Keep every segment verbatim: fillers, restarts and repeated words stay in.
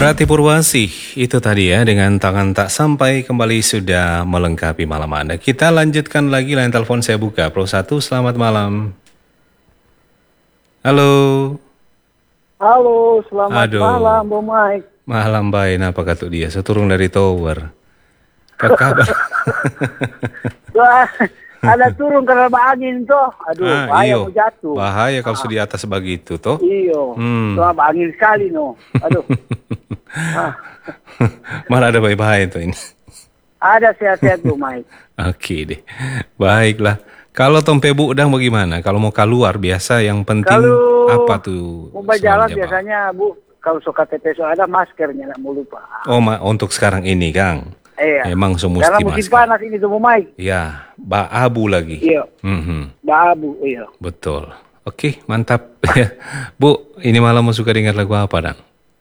Rati Purwasih itu tadi ya, dengan tangan tak sampai kembali sudah melengkapi malam Anda. Kita lanjutkan lagi, line telepon saya buka. Pro satu, selamat malam. Halo. Halo, selamat Aduh. malam, Bu Mike. Malam baik, apa kata dia? Seturung dari tower. Apa kabar? Wah, ada turun karena angin toh. Aduh, Ah, bahaya iyo. mau jatuh. Bahaya kalau Ah. sudah di atas begitu toh. Iyo, Hmm. soal angin sekali no. Aduh. Ah, Malah ada bahaya itu ini. ada sehat-sehat Bu Mike. Oke deh. Baiklah. Kalau Tompe Bu udang bagaimana? Kalau mau keluar biasa yang penting Kalau apa tuh? mau berjalan selalu jawab? biasanya Bu, kalau suka K T P so ada maskernya, nggak mau lupa. Oh, ma untuk sekarang ini, Kang. Iya. Emang semua Karena mesti musim masker. panas ini tuh Bu Mike. Ya, ba abu lagi. Iya, Mhm, babu, iya. betul. Oke, mantap. Bu, ini malam mau suka dengar lagu apa, Dang?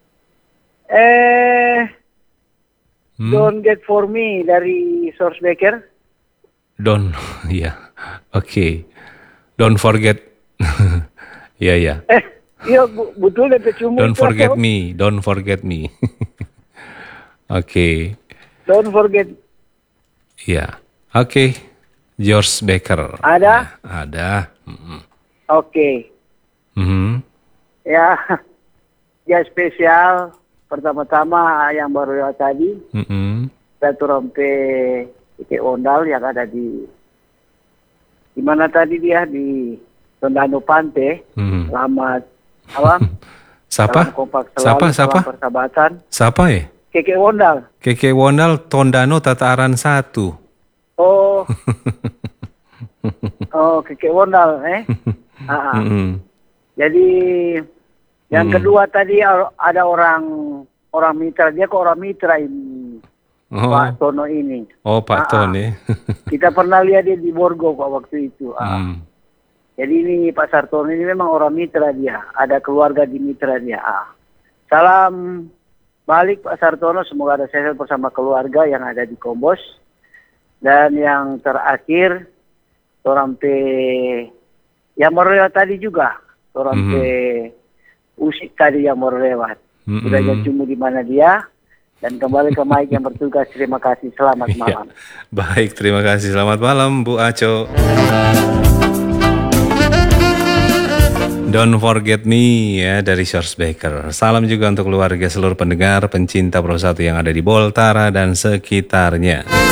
Eh, Hmm? Don't Get For Me dari Source Baker. Don't, ya. Oke. Don't forget. Ya, ya. Eh, iya Bu, betul itu cuma. Don't forget me. Don't forget me. Oke. Don't forget. Ya. Oke. George Baker. Ada? Ya, ada. Mhm. Oke. Mhm. Ya, ya spesial. Pertama-tama yang baru lewat tadi, Mhm. Ratu Rompe Ike Ondal yang ada di di mana tadi dia di Tondano Pante. Mhm. Selamat malam. Siapa? Salam kompak selalu, Siapa? salam Siapa? persahabatan. Siapa ya? Keke Ondal. Keke Wondal Tondano Tataran satu. Oh. Oh, Keke Ondal, eh. Ah, ah. Mhm. Jadi yang Hmm. kedua tadi ada orang orang mitra, dia kok orang mitra ini Oh, Pak Tono ini. oh Pak Ah, Ton ah. ya. Kita pernah lihat dia di Borgo Pak waktu itu. Ah. Hmm. Jadi ini Pak Sartono ini memang orang mitra dia, ada keluarga di mitra dia. Ah. Salam balik Pak Sartono, semoga ada sehat bersama keluarga yang ada di Kombos. Dan yang terakhir, orang pe yang baru lewat tadi juga, orang Mhm. pe Usik tadi yang baru lewat. Mhm. Sudah jatuh di mana dia, dan kembali ke Mike yang bertugas. Terima kasih, selamat Iya. malam. Baik, terima kasih. Selamat malam Bu Aco. Don't forget me ya dari George Baker. Salam juga untuk keluarga seluruh pendengar pencinta Pro satu yang ada di Boltara dan sekitarnya.